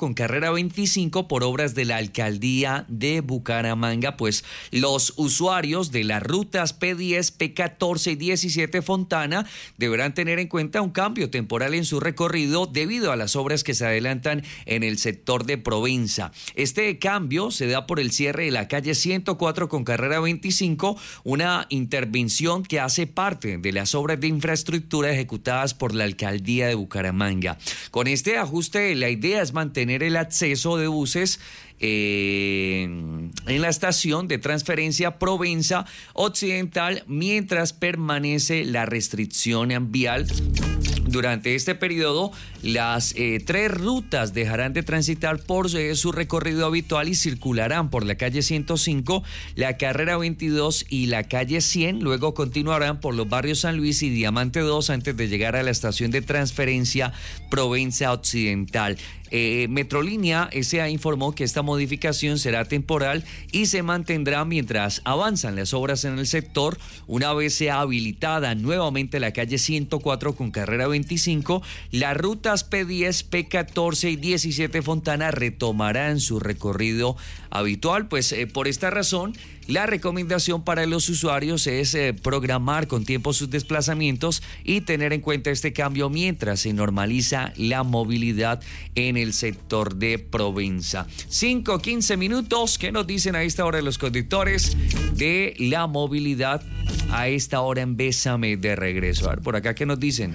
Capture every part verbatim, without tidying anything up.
con carrera veinticinco por obras de la alcaldía de Bucaramanga, pues los usuarios de las rutas P diez, P catorce y diecisiete Fontana deberán tener en cuenta un cambio temporal en su recorrido debido a las obras que se adelantan en el sector de Provenza. Este cambio se da por el cierre de la calle ciento cuatro con carrera veinticinco, una intervención que hace parte de las obras de infraestructura ejecutadas por la alcaldía de Bucaramanga. Con este ajuste, la idea es mantener el acceso de buses Eh, en la estación de transferencia Provenza Occidental mientras permanece la restricción vial. Durante este periodo, las eh, tres rutas dejarán de transitar por eh, su recorrido habitual y circularán por la calle ciento cinco, la carrera veintidós y la calle cien. Luego continuarán por los barrios San Luis y Diamante dos antes de llegar a la estación de transferencia Provenza Occidental. Eh, Metrolínea S A informó que esta modificación será temporal y se mantendrá mientras avanzan las obras en el sector. Una vez sea habilitada nuevamente la calle ciento cuatro con carrera veinticinco, las rutas P diez, P catorce y diecisiete Fontana retomarán su recorrido habitual. Pues eh, por esta razón, la recomendación para los usuarios es eh, programar con tiempo sus desplazamientos y tener en cuenta este cambio mientras se normaliza la movilidad en el sector de Provenza. cinco, quince minutos. ¿Qué nos dicen a esta hora los conductores de la movilidad a esta hora en Bésame de regreso? A ver, por acá, ¿qué nos dicen?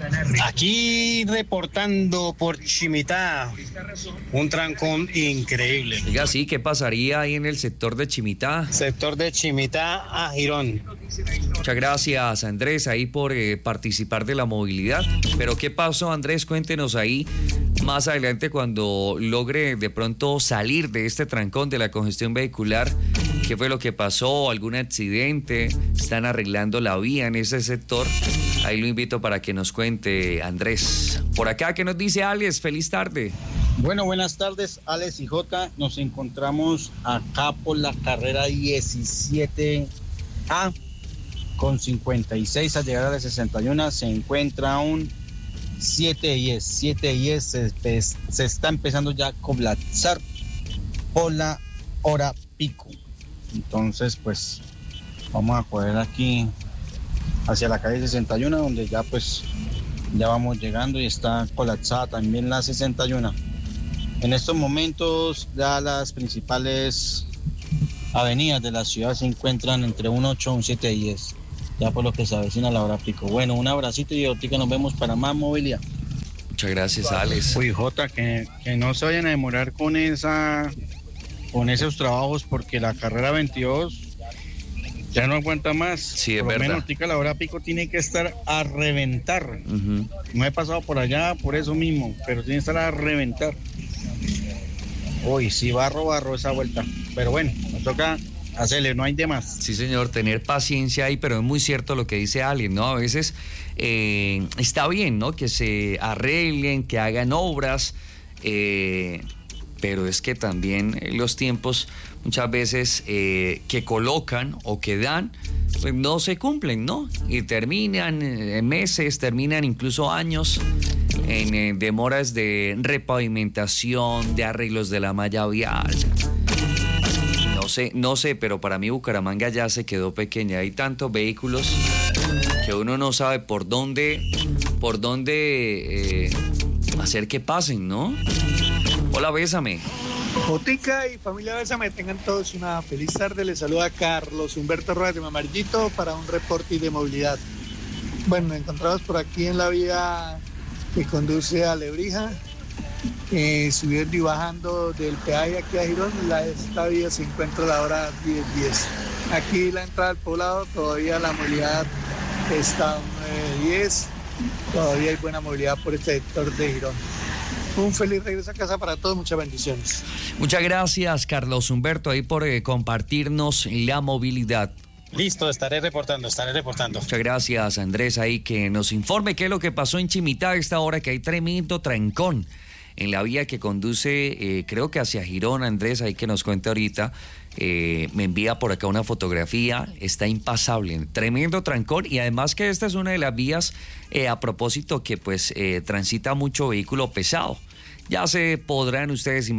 Aquí reportando por Chimitá, un trancón increíble. Oiga, sí, ¿qué pasaría ahí en el sector de Chimitá? Sector de Chimitá a Girón. Muchas gracias, Andrés, ahí por eh, participar de la movilidad. Pero ¿qué pasó, Andrés? Cuéntenos ahí más adelante cuando logre de pronto salir de este trancón de la congestión vehicular. ¿Qué fue lo que pasó? ¿Algún accidente? ¿Están arreglando la vía en ese sector? Ahí lo invito para que nos cuente, Andrés. Por acá, ¿qué nos dice Alex? Feliz tarde. Bueno, buenas tardes, Alex y Jota. Nos encontramos acá por la carrera diecisiete A con cincuenta y seis al llegar a la sesenta y uno. Se encuentra un siete diez. siete diez se, se está empezando ya a colapsar por la hora pico. Entonces, pues, vamos a coger aquí hacia la calle sesenta y uno, donde ya pues ya vamos llegando y está colapsada también la sesenta y uno. En estos momentos ya las principales avenidas de la ciudad se encuentran entre un ocho y un siete diez, ya por lo que se avecina la hora pico. Bueno, un abracito y ahorita nos vemos para más movilidad. Muchas gracias, Alex. Uy, Jota, que, que no se vayan a demorar con esa con esos trabajos, porque la carrera veintidós ya no aguanta más. Sí, es por lo verdad. menos tica la hora pico tiene que estar a reventar. Uh-huh. No he pasado por allá por eso mismo, pero tiene que estar a reventar. Uy, sí, barro, barro esa vuelta. Pero bueno, nos toca hacerle, no hay de más. Sí, señor, tener paciencia ahí, pero es muy cierto lo que dice alguien, ¿no? A veces eh, está bien, ¿no? Que se arreglen, que hagan obras, eh, pero es que también los tiempos muchas veces eh, que colocan o que dan, pues no se cumplen, ¿no? Y terminan eh, meses, terminan incluso años en eh, demoras de repavimentación, de arreglos de la malla vial. No sé, no sé, pero para mí Bucaramanga ya se quedó pequeña. Hay tantos vehículos que uno no sabe por dónde, por dónde eh, hacer que pasen, ¿no? Hola, Bésame. Botica y familia Bésame, tengan todos una feliz tarde. Les saluda Carlos Humberto Rueda de Mamarillito para un reporte de movilidad. Bueno, nos encontramos por aquí en la vía que conduce a Lebrija, eh, subiendo y bajando del peaje aquí a Girón. La, esta vía se encuentra a la hora diez diez. Aquí la entrada al poblado, todavía la movilidad está a nueve diez. Todavía hay buena movilidad por este sector de Girón. Un feliz regreso a casa para todos, muchas bendiciones. Muchas gracias, Carlos Humberto, ahí por eh, compartirnos la movilidad. Listo, estaré reportando, estaré reportando. Muchas gracias, Andrés, ahí que nos informe qué es lo que pasó en Chimitá a esta hora, que hay tremendo trancón en la vía que conduce, eh, creo que hacia Girón. Andrés, ahí que nos cuente ahorita, eh, me envía por acá una fotografía, está impasable, tremendo trancón, y además que esta es una de las vías, eh, a propósito, que pues eh, transita mucho vehículo pesado. Ya se podrán ustedes imaginar